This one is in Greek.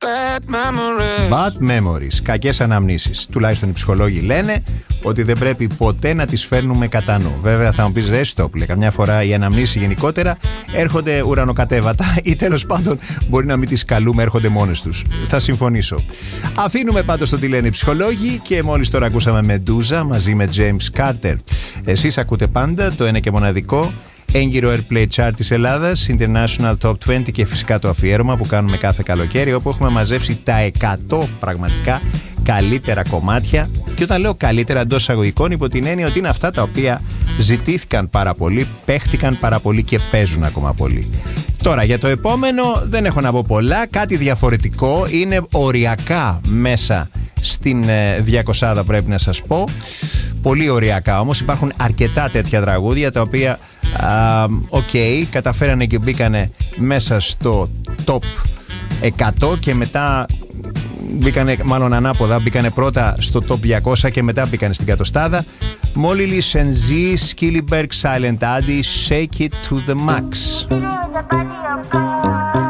Bad memories, κακές αναμνήσεις. Τουλάχιστον οι ψυχολόγοι λένε ότι δεν πρέπει ποτέ να τις φέρνουμε κατά νου. Βέβαια θα μου πεις ρε stop, λέει, καμιά φορά οι αναμνήσεις γενικότερα έρχονται ουρανοκατέβατα ή τέλος πάντων μπορεί να μην τις καλούμε, έρχονται μόνες τους. Θα συμφωνήσω. Αφήνουμε πάντως το τι λένε οι ψυχολόγοι και μόλις τώρα ακούσαμε Medusa μαζί με James Carter. Εσείς ακούτε πάντα το ένα και μοναδικό έγκυρο Airplay Chart της Ελλάδας, International Top 20 και φυσικά το αφιέρωμα που κάνουμε κάθε καλοκαίρι, όπου έχουμε μαζέψει τα 100 πραγματικά καλύτερα κομμάτια. Και όταν λέω καλύτερα εντός εισαγωγικών, υπό την έννοια ότι είναι αυτά τα οποία ζητήθηκαν πάρα πολύ, παίχτηκαν πάρα πολύ και παίζουν ακόμα πολύ. Τώρα για το επόμενο δεν έχω να πω πολλά, κάτι διαφορετικό, είναι οριακά μέσα στην 200 πρέπει να σας πω. Πολύ οριακά όμως, υπάρχουν αρκετά τέτοια τραγούδια τα οποία καταφέρανε και μπήκανε μέσα στο top 100 και μετά μπήκανε, μάλλον ανάποδα, μπήκανε πρώτα στο top 200 και μετά μπήκανε στην κατοστάδα. Molly Lee Shenzi, Skillberg, Silent Addy, Shake It to the Max.